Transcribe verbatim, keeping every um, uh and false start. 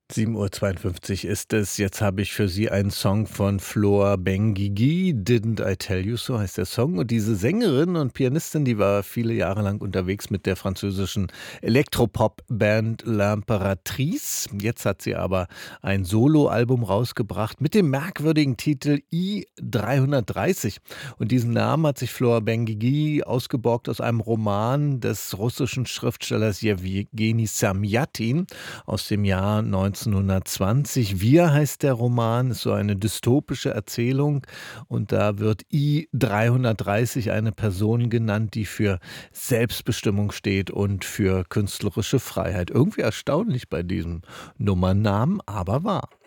sieben Uhr zweiundfünfzig ist es. Jetzt habe ich für Sie einen Song von Flor Benguigui. Didn't I Tell You So heißt der Song. Und diese Sängerin und Pianistin, die war viele Jahre lang unterwegs mit der französischen Elektropop-Band L'Impératrice. Jetzt hat sie aber ein Soloalbum rausgebracht mit dem merkwürdigen Titel I dreihundertdreißig. Und diesen Namen hat sich Flor Benguigui ausgeborgt aus einem Roman des russischen Schriftstellers Jewgeni Samjatin aus dem Jahr neunzehnhundertzwanzig. Wir heißt der Roman, ist so eine dystopische Erzählung und da wird I dreihundertdreißig eine Person genannt, die für Selbstbestimmung steht und für künstlerische Freiheit. Irgendwie erstaunlich bei diesem Nummernnamen, aber wahr.